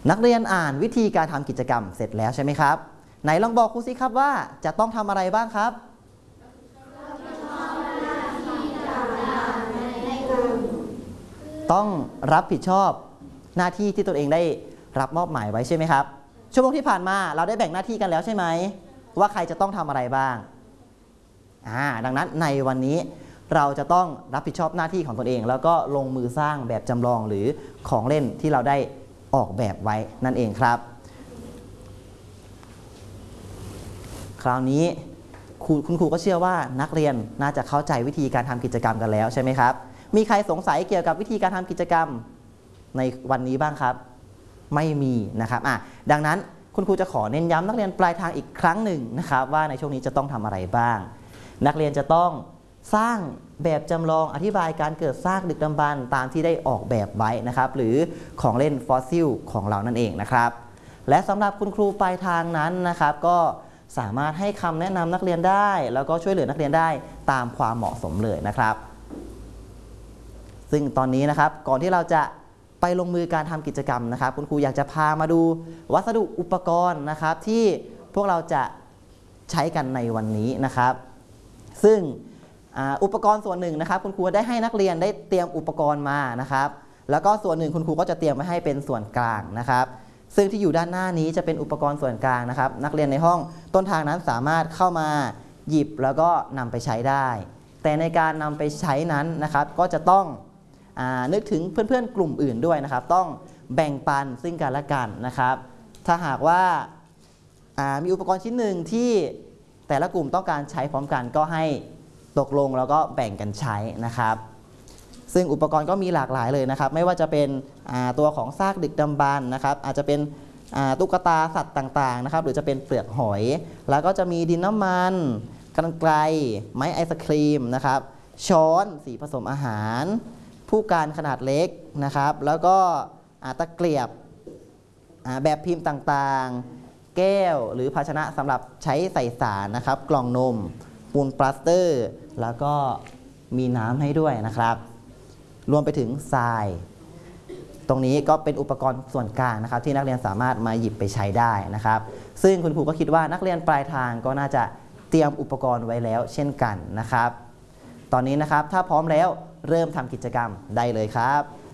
นักเรียนอ่านวิธีการทำกิจกรรมเสร็จแล้วใช่ไหมครับไหนลองบอกครูสิครับว่าจะต้องทำอะไรบ้างครับต้องรับผิดชอบหน้าที่ที่ตนเองได้รับมอบหมายไว้ใช่ไหมครับชั่วโมงที่ผ่านมาเราได้แบ่งหน้าที่กันแล้วใช่ไหมว่าใครจะต้องทำอะไรบ้างดังนั้นในวันนี้เราจะต้องรับผิดชอบหน้าที่ของตนเองแล้วก็ลงมือสร้างแบบจำลองหรือของเล่นที่เราได้ออกแบบไว้นั่นเองครับคราวนี้คุณครูก็เชื่อว่านักเรียนน่าจะเข้าใจวิธีการทำกิจกรรมกันแล้วใช่ไหมครับมีใครสงสัยเกี่ยวกับวิธีการทำกิจกรรมในวันนี้บ้างครับไม่มีนะครับดังนั้นคุณครูจะขอเน้นย้ำนักเรียนปลายทางอีกครั้งหนึ่งนะครับว่าในช่วงนี้จะต้องทำอะไรบ้างนักเรียนจะต้องสร้างแบบจำลองอธิบายการเกิดซากดึกดำบรรพ์ตามที่ได้ออกแบบไว้นะครับหรือของเล่นฟอสซิลของเรานั่นเองนะครับและสำหรับคุณครูปลายทางนั้นนะครับก็สามารถให้คำแนะนำนักเรียนได้แล้วก็ช่วยเหลือนักเรียนได้ตามความเหมาะสมเลยนะครับซึ่งตอนนี้นะครับก่อนที่เราจะไปลงมือการทำกิจกรรมนะครับคุณครูอยากจะพามาดูวัสดุอุปกรณ์นะครับที่พวกเราจะใช้กันในวันนี้นะครับซึ่งอุปกรณ์ส่วนหนึ่งนะครับคุณครูได้ให้นักเรียนได้เตรียมอุปกรณ์มานะครับแล้วก็ส่วนหนึ่งคุณครูก็จะเตรียมไว้ให้เป็นส่วนกลางนะครับซึ่งที่อยู่ด้านหน้านี้จะเป็นอุปกรณ์ส่วนกลางนะครับนักเรียนในห้องต้นทางนั้นสามารถเข้ามาหยิบแล้วก็นำไปใช้ได้แต่ในการนำไปใช้นั้นนะครับก็จะต้องนึกถึงเพื่อนๆกลุ่มอื่นด้วยนะครับต้องแบ่งปันซึ่งกันและกันนะครับถ้าหากว่ามีอุปกรณ์ชิ้นหนึ่งที่แต่ละกลุ่มต้องการใช้พร้อมกันก็ให้ตกลงแล้วก็แบ่งกันใช้นะครับซึ่งอุปกรณ์ก็มีหลากหลายเลยนะครับไม่ว่าจะเป็นตัวของซากดึกดำบรรพ์นะครับอาจจะเป็นตุ๊กตาสัตว์ต่างๆนะครับหรือจะเป็นเปลือกหอยแล้วก็จะมีดินน้ำมันกรรไกรไม้ไอศครีมนะครับช้อนสีผสมอาหารผู้การขนาดเล็กนะครับแล้วก็ตะเกียบแบบพิมพ์ต่างๆแก้วหรือภาชนะสำหรับใช้ใส่สารนะครับกล่องนมปูนปลาสเตอร์แล้วก็มีน้ำให้ด้วยนะครับรวมไปถึงทรายตรงนี้ก็เป็นอุปกรณ์ส่วนกลางนะครับที่นักเรียนสามารถมาหยิบไปใช้ได้นะครับซึ่งคุณครูก็คิดว่านักเรียนปลายทางก็น่าจะเตรียมอุปกรณ์ไว้แล้วเช่นกันนะครับตอนนี้นะครับถ้าพร้อมแล้วเริ่มทำกิจกรรมได้เลยครับ